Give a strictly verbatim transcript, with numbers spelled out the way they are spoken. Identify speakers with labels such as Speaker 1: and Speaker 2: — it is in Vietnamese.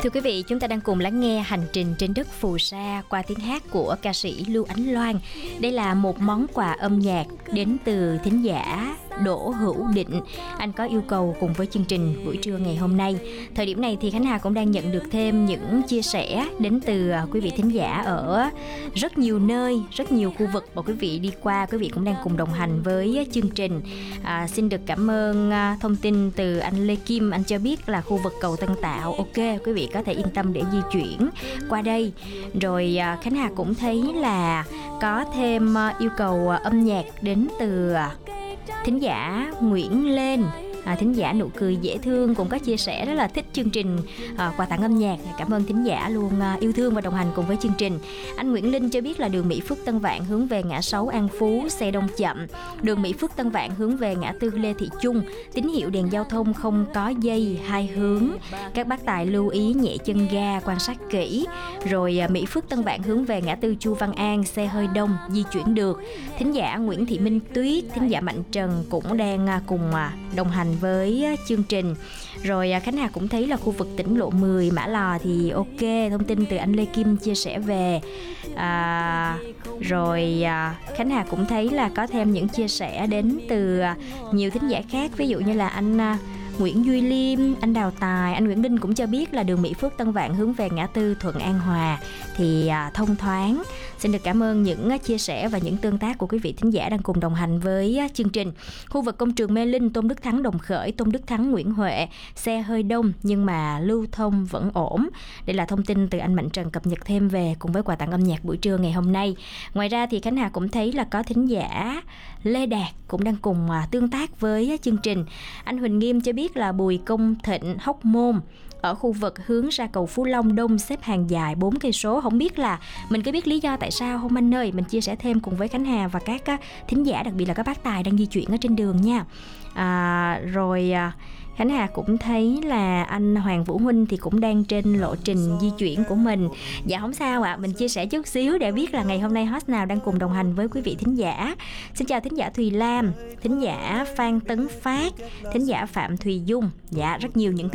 Speaker 1: Thưa quý vị, chúng ta đang cùng lắng nghe Hành trình trên đất phù sa qua tiếng hát của ca sĩ Lưu Ánh Loan. Đây là một món quà âm nhạc đến từ thính giả Đỗ Hữu Định. Anh có yêu cầu cùng với chương trình buổi trưa ngày hôm nay. Thời điểm này thì Khánh Hà cũng đang nhận được thêm những chia sẻ đến từ quý vị thính giả ở rất nhiều nơi, rất nhiều khu vực mà quý vị đi qua, quý vị cũng đang cùng đồng hành với chương trình. À, xin được cảm ơn thông tin từ anh Lê Kim. Anh cho biết là khu vực cầu Tân Tạo. Ok, quý vị có thể yên tâm để di chuyển qua đây. Rồi Khánh Hà cũng thấy là có thêm yêu cầu âm nhạc đến từ thính giả Nguyễn Lên. À, thính giả nụ cười dễ thương cũng có chia sẻ rất là thích chương trình à, quà tặng âm nhạc. Cảm ơn thính giả luôn à, yêu thương và đồng hành cùng với chương trình. Anh Nguyễn Linh cho biết là đường Mỹ Phước Tân Vạn hướng về ngã sáu An Phú xe đông chậm, đường Mỹ Phước Tân Vạn hướng về ngã tư Lê Thị Trung tín hiệu đèn giao thông không có dây hai hướng, các bác tài lưu ý nhẹ chân ga quan sát kỹ. Rồi à, Mỹ Phước Tân Vạn hướng về ngã tư Chu Văn An xe hơi đông di chuyển được. Thính giả Nguyễn Thị Minh Tuyết, thính giả Mạnh Trần cũng đang à, cùng à, đồng hành với chương trình. Rồi Khánh Hà cũng thấy là khu vực tỉnh lộ mười Mã Lò thì ok, thông tin từ anh Lê Kim chia sẻ về. à, Rồi à, Khánh Hà cũng thấy là có thêm những chia sẻ đến từ à, nhiều thính giả khác. Ví dụ như là anh à, Nguyễn Duy Liêm, anh Đào Tài, anh Nguyễn Linh cũng cho biết là đường Mỹ Phước Tân Vạn hướng về ngã tư Thuận An Hòa thì à, thông thoáng. Xin được cảm ơn những uh, chia sẻ và những tương tác của quý vị thính giả đang cùng đồng hành với uh, chương trình. Khu vực công trường Mê Linh, Tôn Đức Thắng Đồng Khởi, Tôn Đức Thắng Nguyễn Huệ, xe hơi đông nhưng mà lưu thông vẫn ổn. Đây là thông tin từ anh Mạnh Trần cập nhật thêm về cùng với quà tặng âm nhạc buổi trưa ngày hôm nay. Ngoài ra thì Khánh Hà cũng thấy là có thính giả Lê Đạt cũng đang cùng uh, tương tác với uh, chương trình. Anh Huỳnh Nghiêm cho biết là Bùi Công Thịnh, Hóc Môn ở khu vực hướng ra cầu Phú Long đông xếp hàng dài bốn cây số. Không biết là mình có biết lý do tại sao không anh ơi? Mình chia sẻ thêm cùng với Khánh Hà và các thính giả, đặc biệt là các bác tài đang di chuyển ở trên đường nha. À, rồi Khánh Hà cũng thấy là anh Hoàng Vũ Huynh thì cũng đang trên lộ trình di chuyển của mình. Dạ không sao ạ, à. Mình chia sẻ chút xíu để biết là ngày hôm nay host nào đang cùng đồng hành với quý vị thính giả. Xin chào thính giả Thùy Lam, thính giả Phan Tấn Phát, thính giả Phạm Thùy Dung. Dạ, rất nhiều những